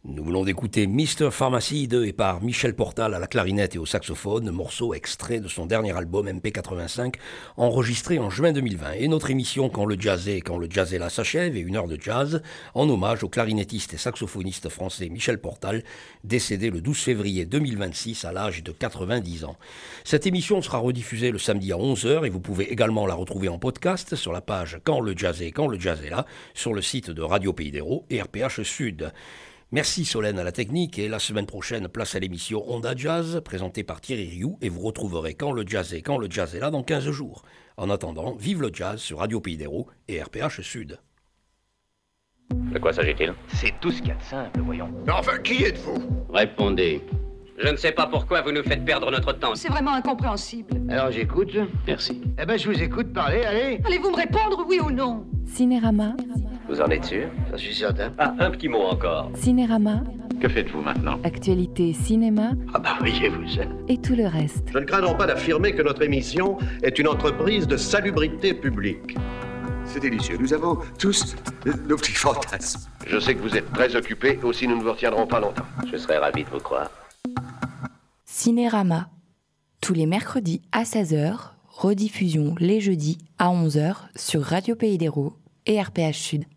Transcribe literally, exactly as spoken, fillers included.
Nous venons d'écouter mister Pharmacy de et par Michel Portal à la clarinette et au saxophone, morceau extrait de son dernier album M P quatre-vingt-cinq, enregistré en juin deux mille vingt. Et notre émission Quand le jazz est, quand le jazz est là s'achève, et une heure de jazz, en hommage au clarinettiste et saxophoniste français Michel Portal, décédé le douze février deux mille vingt-six à l'âge de quatre-vingt-dix ans. Cette émission sera rediffusée le samedi à onze heures et vous pouvez également la retrouver en podcast sur la page Quand le jazz est, quand le jazz est là, sur le site de Radio Pays d'Hérault et R P H Sud. Merci Solène à la technique et la semaine prochaine, place à l'émission Onda Jazz, présentée par Thierry Rioux, et vous retrouverez Quand le jazz est, quand le jazz est là dans quinze jours. En attendant, vive le jazz sur Radio Pays d'Hérault et R P H Sud. De quoi s'agit-il? C'est tout ce qu'il y a de simple, voyons. Enfin, qui êtes-vous? Répondez. Je ne sais pas pourquoi vous nous faites perdre notre temps. C'est vraiment incompréhensible. Alors j'écoute. Merci. Eh ben je vous écoute, parlez, allez. Allez-vous me répondre, oui ou non? Cinérama. Vous en êtes sûr? J'en suis certain. Ah, un petit mot encore. Cinérama. Que faites-vous maintenant? Actualité cinéma Ah bah voyez-vous ça. et tout le reste. Je ne crains donc pas d'affirmer que notre émission est une entreprise de salubrité publique. C'est délicieux. Nous avons tous nos petits fantasmes. Je sais que vous êtes très occupés, aussi nous ne vous retiendrons pas longtemps. Je serais ravi de vous croire. Cinérama. Tous les mercredis à seize heures, rediffusion les jeudis à onze heures sur Radio Pays d'Hérault et R P H Sud.